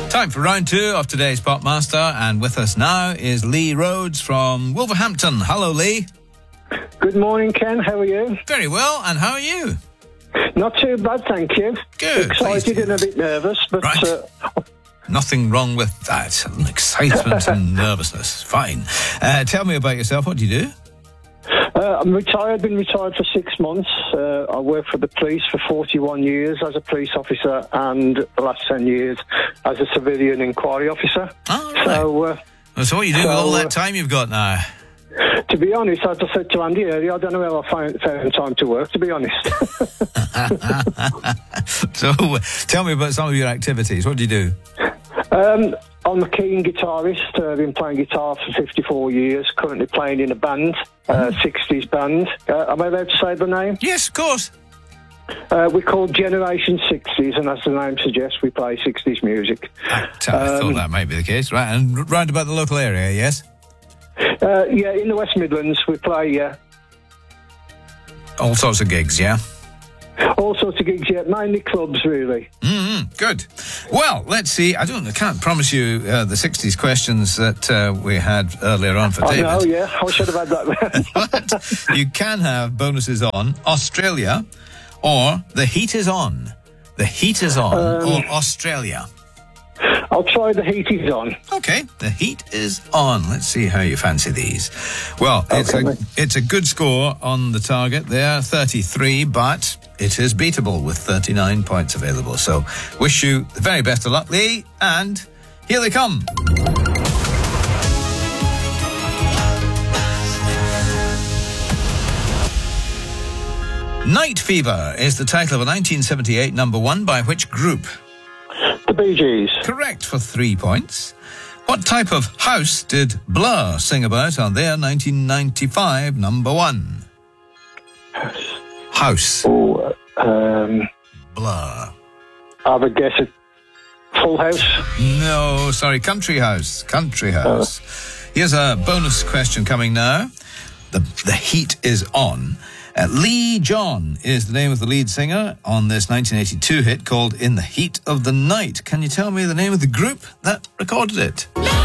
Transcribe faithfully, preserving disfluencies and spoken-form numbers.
Time for round two of today's Pop Master, and with us now is Lee Rhodes from Wolverhampton. Hello, Lee. Good morning, Ken. How are you? Very well, and how are you? Not too bad, thank you. Good. Excited and a bit nervous, but... Right. Uh, Nothing wrong with that. Excitement and nervousness. Fine. Uh, tell me about yourself. What do you do? uh, I'm retired, been retired for six months. Uh, I worked for the police for forty-one years as a police officer and the last ten years as a civilian inquiry officer. Oh, right. So, uh, so what are you doing so, with all that uh, time you've got now? To be honest, as I said to Andy earlier, I don't know how I found, found time to work, to be honest. So, tell me about some of your activities. What do you do? Um, I'm a keen guitarist. I've uh, been playing guitar for fifty-four years, currently playing in a band, uh, sixties band. Uh, am I allowed to say the name? Yes, of course. Uh, we're called Generation sixties, and as the name suggests, we play sixties music. I, I thought Um, that might be the case. Right, and round about the local area, yes? Uh, yeah, in the West Midlands, we play uh, All sorts of gigs, yeah? all sorts of gigs, yeah, mainly clubs, really. Mm-hmm, good. Well, let's see. I don't. I can't promise you uh, the sixties questions that uh, we had earlier on for I David. know, yeah, I should have had that. But you can have bonuses on Australia or The Heat Is On. The Heat Is On Um, or Australia. I'll try the heat is on. Okay, The Heat Is On. Let's see how you fancy these. Well, it's Okay, a mate. it's a good score on the target there, thirty-three, but it is beatable with thirty-nine points available. So, wish you the very best of luck, Lee, and here they come. Night Fever is the title of a nineteen seventy-eight number one by which group? The Bee Gees. Correct for three points. What type of house did Blur sing about on their nineteen ninety-five number one? House. Oh, um, Blur. I have a guess at Full House. No, sorry, Country House. Country House. Here's a bonus question coming now. The, the heat is on. Uh, Lee John is the name of the lead singer on this nineteen eighty-two hit called In the Heat of the Night. Can you tell me the name of the group that recorded it?